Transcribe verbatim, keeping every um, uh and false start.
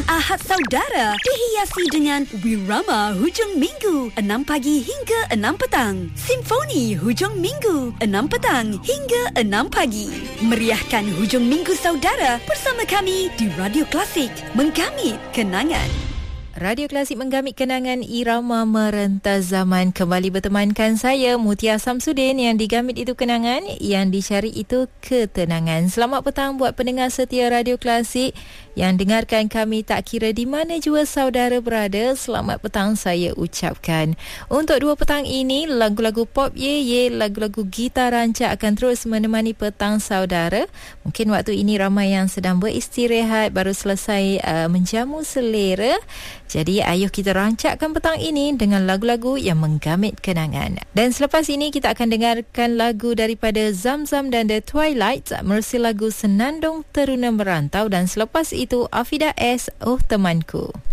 dan Ahad Saudara dihiasi dengan Wirama Hujung Minggu enam pagi hingga enam petang, Simfoni Hujung Minggu enam petang hingga enam pagi. Meriahkan Hujung Minggu Saudara bersama kami di Radio Klasik, menggamit kenangan. Radio Klasik menggamit kenangan irama merentas zaman. Kembali bertemankan saya Mutia Samsudin. Yang digamit itu kenangan, yang dicari itu ketenangan. Selamat petang buat pendengar setia Radio Klasik yang dengarkan kami tak kira di mana jua saudara berada. Selamat petang saya ucapkan. Untuk dua petang ini, lagu-lagu pop ye ye, lagu-lagu gitar rancak akan terus menemani petang saudara. Mungkin waktu ini ramai yang sedang beristirahat, baru selesai uh, menjamu selera. Jadi ayuh kita rancakkan petang ini dengan lagu-lagu yang menggamit kenangan. Dan selepas ini kita akan dengarkan lagu daripada Zamzam dan The Twilight, mersi lagu Senandung Teruna Merantau, dan selepas itu Afida S, Oh Temanku.